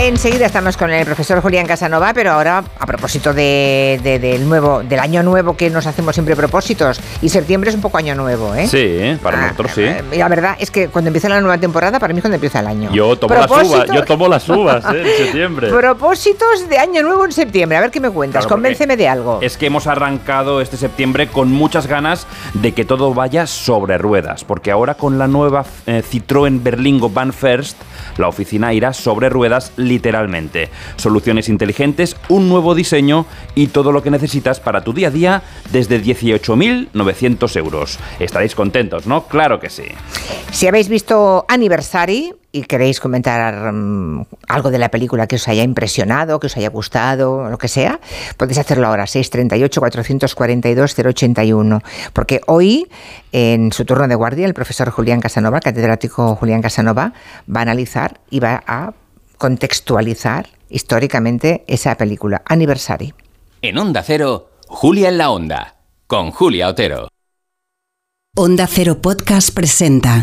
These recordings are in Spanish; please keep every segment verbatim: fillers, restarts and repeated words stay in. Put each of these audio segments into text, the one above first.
Enseguida estamos con el profesor Julián Casanova, pero ahora a propósito de, de, del nuevo, del año nuevo, que nos hacemos siempre propósitos, y septiembre es un poco año nuevo, ¿eh? Sí, para ah, nosotros sí. La verdad es que cuando empieza la nueva temporada, para mí es cuando empieza el año. Yo tomo las uvas, yo tomo las uvas ¿eh? en septiembre. Propósitos de año nuevo en septiembre, a ver qué me cuentas, claro, convénceme de algo. Es que hemos arrancado este septiembre con muchas ganas de que todo vaya sobre ruedas, porque ahora con la nueva eh, Citroën Berlingo Van First, la oficina irá sobre ruedas literalmente. Soluciones inteligentes, un nuevo diseño y todo lo que necesitas para tu día a día desde dieciocho mil novecientos euros. Estaréis contentos, ¿no? Claro que sí. Si habéis visto Anniversary y queréis comentar um, algo de la película que os haya impresionado, que os haya gustado, lo que sea, podéis hacerlo ahora, seis treinta y ocho, cuatrocientos cuarenta y dos, cero ochenta y uno. Porque hoy, en su turno de guardia, el profesor Julián Casanova, catedrático Julián Casanova, va a analizar y va a contextualizar históricamente esa película, Anniversary. En Onda Cero, Julia en la Onda, con Julia Otero. Onda Cero Podcast presenta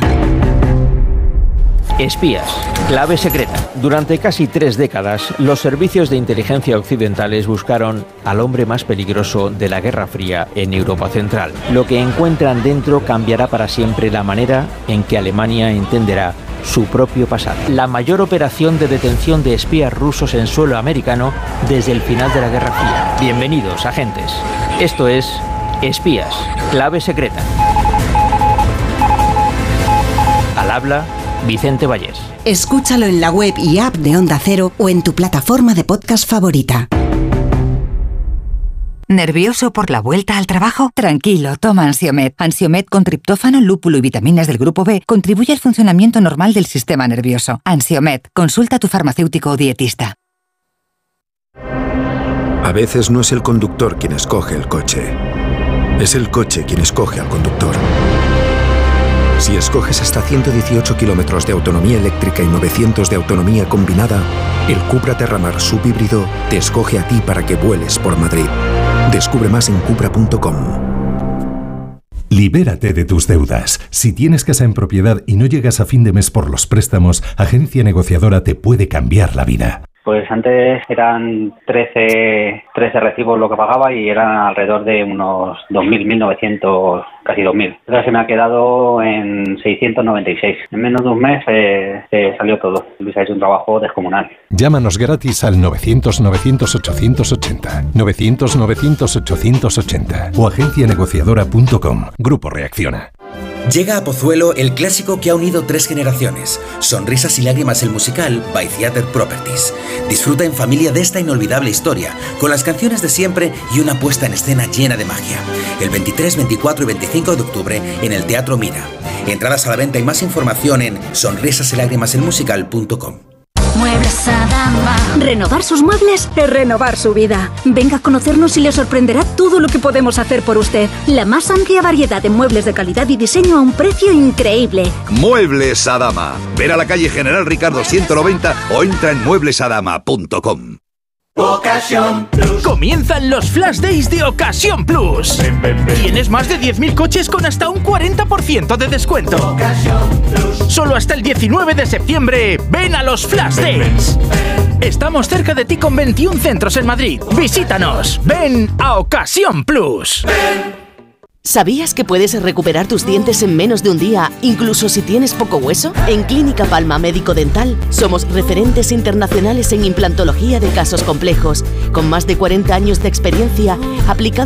Espías, clave secreta. Durante casi tres décadas, los servicios de inteligencia occidentales buscaron al hombre más peligroso de la Guerra Fría en Europa Central. Lo que encuentran dentro cambiará para siempre la manera en que Alemania entenderá su propio pasado. La mayor operación de detención de espías rusos en suelo americano desde el final de la Guerra Fría. Bienvenidos, agentes. Esto es Espías, clave secreta. Al habla Vicente Vallés. Escúchalo en la web y app de Onda Cero o en tu plataforma de podcast favorita. ¿Nervioso por la vuelta al trabajo? Tranquilo, toma Ansiomed. Ansiomed con triptófano, lúpulo y vitaminas del grupo B contribuye al funcionamiento normal del sistema nervioso. Ansiomed, consulta a tu farmacéutico o dietista. A veces no es el conductor quien escoge el coche, es el coche quien escoge al conductor. Si escoges hasta ciento dieciocho kilómetros de autonomía eléctrica y novecientos de autonomía combinada, el Cupra Terramar subhíbrido te escoge a ti para que vueles por Madrid. Descubre más en cupra punto com. Libérate de tus deudas. Si tienes casa en propiedad y no llegas a fin de mes por los préstamos, Agencia Negociadora te puede cambiar la vida. Pues antes eran trece, trece recibos lo que pagaba y eran alrededor de unos dos mil, mil novecientos, casi dos mil. Ahora se me ha quedado en seiscientos noventa y seis. En menos de un mes eh, se salió todo. Luis ha hecho un trabajo descomunal. Llámanos gratis al novecientos, novecientos, ochocientos ochenta, novecientos, novecientos, ochocientos ochenta o agencia negociadora punto com. Grupo Reacciona. Llega a Pozuelo el clásico que ha unido tres generaciones. Sonrisas y lágrimas, el musical by Theatre Properties. Disfruta en familia de esta inolvidable historia, con las canciones de siempre y una puesta en escena llena de magia. El veintitrés, veinticuatro y veinticinco de octubre en el Teatro Mira. Entradas a la venta y más información en sonrisas y lágrimas el musical punto com. Muebles Adama. Renovar sus muebles es renovar su vida. Venga a conocernos y le sorprenderá todo lo que podemos hacer por usted. La más amplia variedad de muebles de calidad y diseño a un precio increíble. Muebles Adama. Ven a la calle General Ricardo ciento noventa o entra en muebles adama punto com. Ocasión Plus. Comienzan los Flash Days de Ocasión Plus. Ven, ven, ven. Tienes más de diez mil coches con hasta un cuarenta por ciento de descuento. Ocasión Plus. Solo hasta el diecinueve de septiembre. Ven a los Flash ven, Days. Ven, ven. Estamos cerca de ti con veintiún centros en Madrid. Visítanos. Ven a Ocasión Plus. Ven. ¿Sabías que puedes recuperar tus dientes en menos de un día, incluso si tienes poco hueso? En Clínica Palma Médico Dental somos referentes internacionales en implantología de casos complejos, con más de cuarenta años de experiencia aplicando